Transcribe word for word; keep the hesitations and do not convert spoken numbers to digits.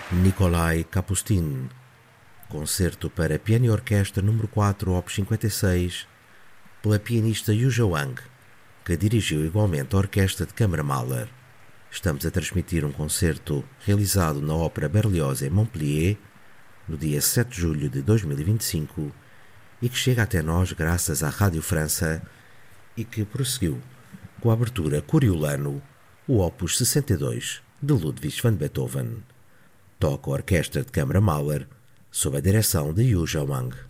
Nikolai Kapustin, concerto para piano e orquestra número quatro, opus cinquenta e seis, pela pianista Yuja Wang, que dirigiu igualmente a orquestra de câmara Mahler. Estamos a transmitir um concerto realizado na Ópera Berlioz em Montpellier, no dia sete de julho de dois mil e vinte e cinco, e que chega até nós graças à Rádio França e que prosseguiu com a abertura Coriolano, o opus sessenta e dois, de Ludwig van Beethoven. Toca a orquestra de câmara Mahler, sob a direção de Yuja Wang.